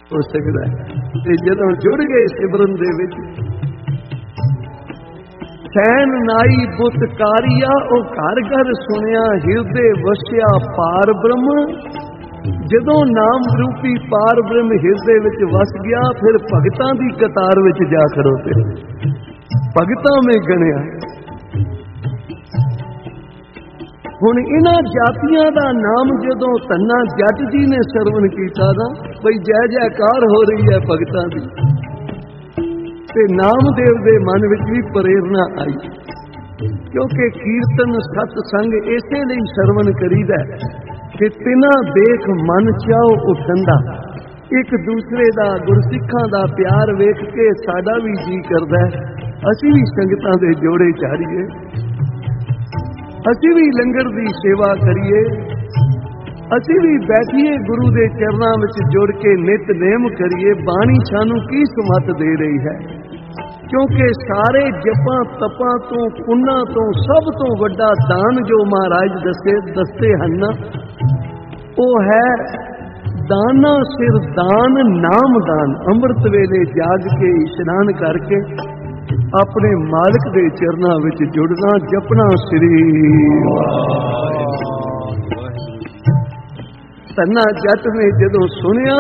ਹੋ ਸਕਦਾ ਹੈ। ਤੇ ਜਦੋਂ ਜੁੜ ਗਏ ਸਿਮਰਨ ਦੇ ਵਿੱਚ, ਸੈਨ ਨਾਈ ਬੁੱਤ ਕਾਰੀਆ, ਉਹ ਘਰ ਘਰ ਸੁਣਿਆ ਹਿਰਦੇ ਵਸਿਆ ਪਾਰ ਬ੍ਰਹਮ। ਜਦੋਂ ਨਾਮ ਰੂਪੀ ਪਾਰ ਬ੍ਰਹਮ ਹਿਰਦੇ ਵਿੱਚ ਵਸ ਗਿਆ, ਫਿਰ ਭਗਤਾਂ ਦੀ ਕਤਾਰ ਵਿੱਚ ਜਾ ਖੜੋਤੇ, ਭਗਤਾਂ ਵਿੱਚ ਗਣਿਆ। ਹੁਣ ਇਹਨਾਂ ਜਾਤੀਆਂ ਦਾ ਨਾਮ ਜਦੋਂ ਧੰਨਾ ਜੱਟ ਜੀ ਨੇ ਸਰਵਣ ਕੀਤਾ ਨਾ, ਬਈ ਜੈ ਜੈਕਾਰ ਹੋ ਰਹੀ ਹੈ ਭਗਤਾਂ ਦੀ, ਤੇ ਨਾਮਦੇਵ ਦੇ ਮਨ ਵਿੱਚ ਵੀ ਪ੍ਰੇਰਨਾ ਆਈ, ਕਿਉਂਕਿ ਕੀਰਤਨ ਸਤਸੰਗ ਇਸੇ ਲਈ ਸਰਵਣ ਕਰੀਦਾ ਕਿ ਤਿਨਾ ਦੇਖ ਮਨ ਚਾਉ ਉਠੰਦਾ। ਇੱਕ ਦੂਸਰੇ ਦਾ, ਗੁਰਸਿੱਖਾਂ ਦਾ ਪਿਆਰ ਵੇਖ ਕੇ ਸਾਡਾ ਵੀ ਜੀ ਕਰਦਾ, ਅਸੀਂ ਵੀ ਸੰਗਤਾਂ ਦੇ ਜੋੜੇ ਚਾੜੀਏ, ਅਸੀਂ ਵੀ ਲੰਗਰ ਦੀ ਸੇਵਾ ਕਰੀਏ, ਅਸੀਂ ਵੀ ਬੈਠੀਏ ਗੁਰੂ ਦੇ ਚਰਨਾਂ ਵਿੱਚ ਜੁੜ ਕੇ ਨਿਤਨੇਮ ਕਰੀਏ। ਬਾਣੀ ਸਾਨੂੰ ਕੀ ਸਮਤ ਦੇ ਰਹੀ ਹੈ, ਕਿਉਂਕਿ ਸਾਰੇ ਜਪਾਂ ਤਪਾਂ ਤੋਂ, ਪੁੰਨਾਂ ਤੋਂ, ਸਭ ਤੋਂ ਵੱਡਾ ਦਾਨ ਜੋ ਮਹਾਰਾਜ ਦੱਸਦੇ ਹਨ, ਉਹ ਹੈ ਦਾਨਾ ਸਿਰ ਦਾਨ ਨਾਮ ਦਾਨ। ਅੰਮ੍ਰਿਤ ਵੇਲੇ ਜਾਗ ਕੇ ਇਸ਼ਨਾਨ ਕਰਕੇ ਆਪਣੇ ਮਾਲਕ ਦੇ ਚਰਨਾਂ ਵਿੱਚ ਜੁੜਨਾ, ਜਪਣਾ ਸ੍ਰੀ ਧੰਨਾ ਜੱਟ ਨੇ ਜਦੋਂ ਸੁਣਿਆ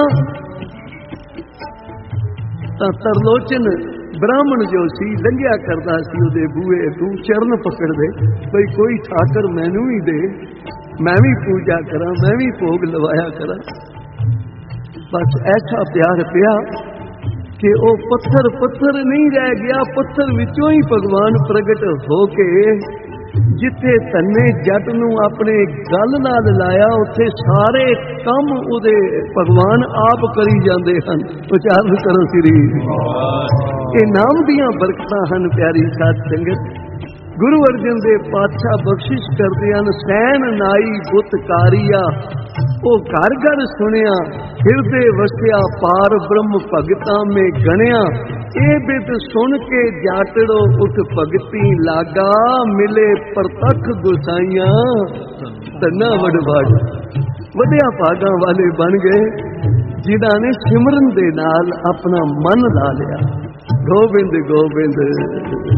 ਤਾਂ ਤਰਲੋਚਨ ਬ੍ਰਾਹਮਣ ਜੋ ਸੀ ਲੰਘਿਆ ਕਰਦਾ ਸੀ ਉਹਦੇ ਬੂਹੇ ਤੋਂ, ਚਰਨ ਪਕੜ ਦੇ ਬਈ ਕੋਈ ਠਾਕਰ ਮੈਨੂੰ ਵੀ ਦੇ, ਮੈਂ ਵੀ ਪੂਜਾ ਕਰਾਂ, ਮੈਂ ਵੀ ਭੋਗ ਲਵਾਇਆ ਕਰਾਂ। ਬਸ ਐਸਾ ਪਿਆਰ ਪਿਆ ਕਿ ਉਹ ਪੱਥਰ ਨਹੀਂ ਰਹਿ ਗਿਆ, ਪੱਥਰ ਵਿੱਚੋਂ ਹੀ ਭਗਵਾਨ ਪ੍ਰਗਟ ਹੋ ਕੇ ਜਿੱਥੇ ਧੰਨੇ ਜੱਟ ਨੂੰ ਆਪਣੇ ਗਲ ਨਾਲ ਲਾਇਆ, ਉੱਥੇ ਸਾਰੇ ਕੰਮ ਉਹਦੇ ਭਗਵਾਨ ਆਪ ਕਰੀ ਜਾਂਦੇ ਹਨ। ਉਚਾਰਨ ਕਰੋ ਸ੍ਰੀ। ਇਹ ਨਾਮ ਦੀਆਂ ਬਰਕਤਾਂ ਹਨ ਪਿਆਰੀ ਸਾਧ ਸੰਗਤ। ਗੁਰੂ ਅਰਜਨ ਦੇਵ ਪਾਤਸ਼ਾਹ ਬਖਸ਼ਿਸ਼ ਕਰਦੇ ਹਨ, ਸੈਨ ਨਾਈ ਬੁੱਤ ਕਾਰੀਆ, ਉਹ ਘਰ ਘਰ ਸੁਣਿਆ ਹਿਰਦੇ ਵਸਿਆ ਪਾਰ ਬ੍ਰਹਮ ਭਗਤਾਂ ਮੇ ਗਣਿਆ। ਇਹ ਬਿਦ ਸੁਣ ਕੇ ਜਾਟੜੋ ਉਠ ਭਗਤੀ ਲਾਗਾ, ਮਿਲੇ ਪ੍ਰਤੱਖ ਗੁਸਾਈਆਂ ਧੰਨਾ ਵਡਵਾੜ। ਵਧਿਆ ਭਾਗਾਂ ਵਾਲੇ ਬਣ ਗਏ ਜਿਨ੍ਹਾਂ ਨੇ ਸਿਮਰਨ ਦੇ ਨਾਲ ਆਪਣਾ ਮਨ ਲਾ ਲਿਆ। ਗੋਬਿੰਦ ਗੋਬਿੰਦ।